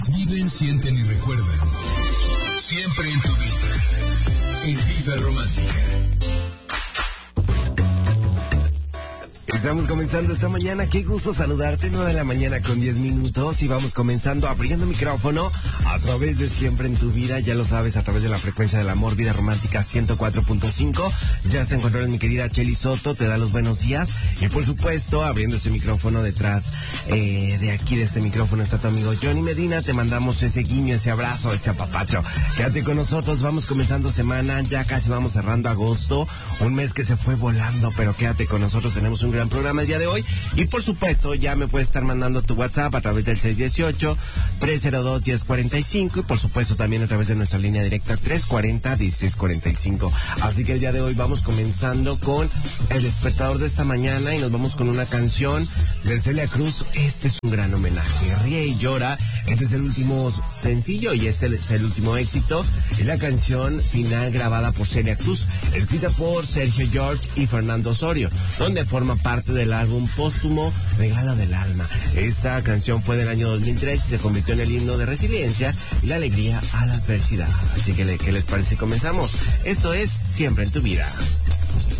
Viven, sienten y recuerdan. Siempre en tu vida. En Vida Romántica. Estamos comenzando esta mañana, qué gusto saludarte, 9 de la mañana con 10 minutos y vamos comenzando abriendo micrófono a través de Siempre en tu Vida, ya lo sabes, a través de la frecuencia del amor, Vida Romántica 104.5, ya se encontró mi querida Chely Soto, te da los buenos días y por supuesto abriendo ese micrófono detrás de aquí de este micrófono está tu amigo Johnny Medina, te mandamos ese guiño, ese abrazo, ese apapacho, quédate con nosotros, vamos comenzando semana, ya casi vamos cerrando agosto, un mes que se fue volando, pero quédate con nosotros, tenemos un gran programa el día de hoy y por supuesto ya me puedes estar mandando tu WhatsApp a través del 618-302-1045 y por supuesto también a través de nuestra línea directa 340-1645. Así que el día de hoy vamos comenzando con el despertador de esta mañana y nos vamos con una canción de Celia Cruz. Este es un gran homenaje, Ríe y Llora. Este es el último sencillo y es el último éxito. Es la canción final grabada por Celia Cruz, escrita por Sergio George y Fernando Osorio, donde forma parte del álbum póstumo Regalo del Alma. Esta canción fue del año 2003 y se convirtió en el himno de resiliencia y la alegría a la adversidad. Así que, ¿qué les parece si comenzamos? Esto es Siempre en tu Vida.